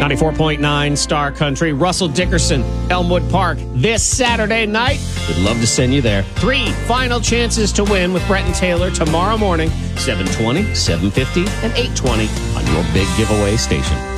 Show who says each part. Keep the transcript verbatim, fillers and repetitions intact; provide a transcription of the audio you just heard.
Speaker 1: ninety-four point nine Star Country, Russell Dickerson, Elmwood Park, this Saturday night. We'd love to send you there. Three final chances to win with Brett and Taylor tomorrow morning, seven twenty, seven fifty, and eight twenty on your big giveaway station.